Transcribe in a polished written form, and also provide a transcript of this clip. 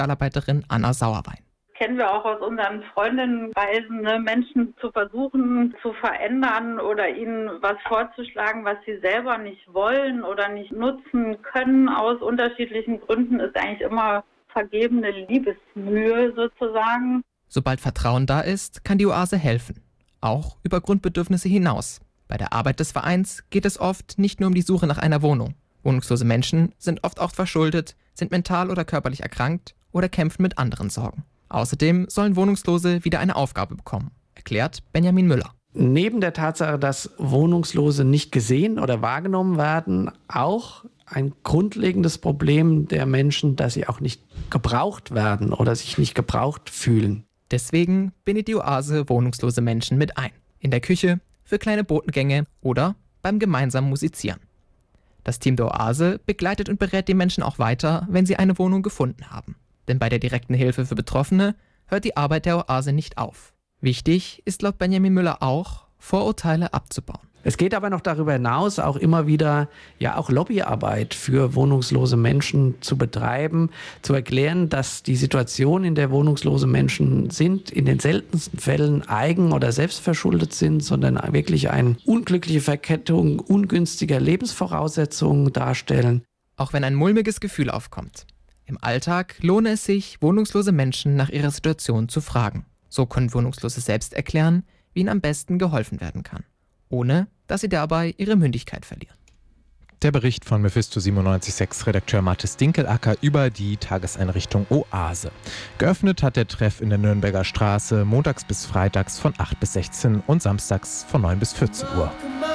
Sozialarbeiterin Anna Sauerwein. Kennen wir auch aus unseren Freundinnenkreisen, Menschen zu versuchen zu verändern oder ihnen was vorzuschlagen, was sie selber nicht wollen oder nicht nutzen können aus unterschiedlichen Gründen, ist eigentlich immer vergebene Liebesmühe sozusagen. Sobald Vertrauen da ist, kann die Oase helfen. Auch über Grundbedürfnisse hinaus. Bei der Arbeit des Vereins geht es oft nicht nur um die Suche nach einer Wohnung. Wohnungslose Menschen sind oft auch verschuldet, sind mental oder körperlich erkrankt oder kämpfen mit anderen Sorgen. Außerdem sollen Wohnungslose wieder eine Aufgabe bekommen, erklärt Benjamin Müller. Neben der Tatsache, dass Wohnungslose nicht gesehen oder wahrgenommen werden, auch ein grundlegendes Problem der Menschen, dass sie auch nicht gebraucht werden oder sich nicht gebraucht fühlen. Deswegen bindet die Oase wohnungslose Menschen mit ein. In der Küche, für kleine Botengänge oder beim gemeinsamen Musizieren. Das Team der Oase begleitet und berät die Menschen auch weiter, wenn sie eine Wohnung gefunden haben. Denn bei der direkten Hilfe für Betroffene hört die Arbeit der Oase nicht auf. Wichtig ist laut Benjamin Müller auch, Vorurteile abzubauen. Es geht aber noch darüber hinaus, auch immer wieder auch Lobbyarbeit für wohnungslose Menschen zu betreiben, zu erklären, dass die Situation, in der wohnungslose Menschen sind, in den seltensten Fällen eigen- oder selbstverschuldet sind, sondern wirklich eine unglückliche Verkettung ungünstiger Lebensvoraussetzungen darstellen. Auch wenn ein mulmiges Gefühl aufkommt. Im Alltag lohne es sich, wohnungslose Menschen nach ihrer Situation zu fragen. So können Wohnungslose selbst erklären, wie ihnen am besten geholfen werden kann, ohne dass sie dabei ihre Mündigkeit verlieren. Der Bericht von Mephisto 97.6 Redakteur Mathis Dinkelacker über die Tageseinrichtung Oase. Geöffnet hat der Treff in der Nürnberger Straße montags bis freitags von 8 bis 16 und samstags von 9 bis 14 Uhr.